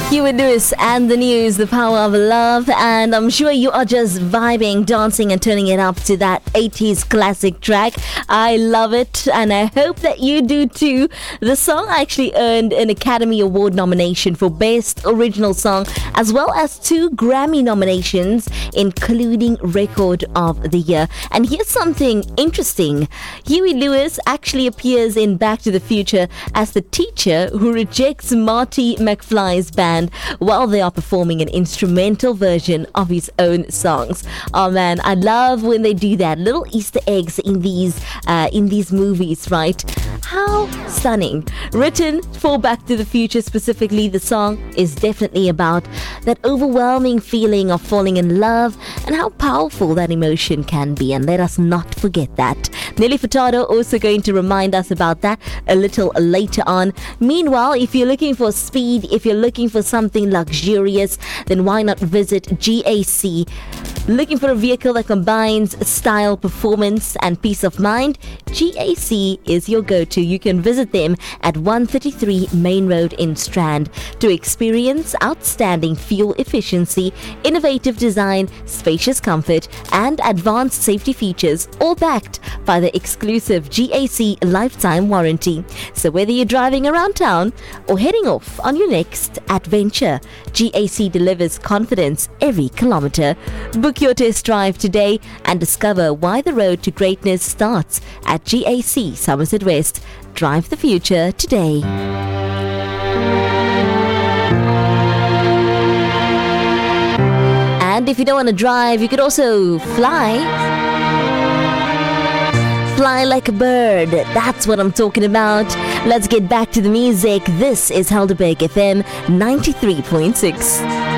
Huey Lewis and the News, The Power of Love, and I'm sure you are just vibing, dancing and turning it up to that 80s classic track. I love it and I hope that you do too. The song actually earned an Academy Award nomination for Best Original Song as well as 2 Grammy nominations, including Record of the Year. And here's something interesting. Huey Lewis actually appears in Back to the Future as the teacher who rejects Marty McFly's band while they are performing an instrumental version of his own songs. Oh man, I love when they do that. Little Easter eggs in these movies, right? How stunning. Written for Back to the Future specifically, the song is definitely about that overwhelming feeling of falling in love and how powerful that emotion can be, and let us not forget that. Nelly Furtado also going to remind us about that a little later on. Meanwhile, if you're looking for speed, if you're looking for something luxurious, then why not visit GAC? Looking for a vehicle that combines style, performance and peace of mind? GAC is your go-to. You can visit them at 133 Main Road in Strand to experience outstanding fuel efficiency, innovative design, spacious comfort and advanced safety features, all backed by the exclusive GAC lifetime warranty. So whether you're driving around town or heading off on your next adventure, GAC delivers confidence every kilometer. Book your test drive today and discover why the road to greatness starts at GAC Somerset West. Drive the future today. And if you don't want to drive, you could also fly. Fly like a bird. That's what I'm talking about. Let's get back to the music. This is Helderberg FM 93.6.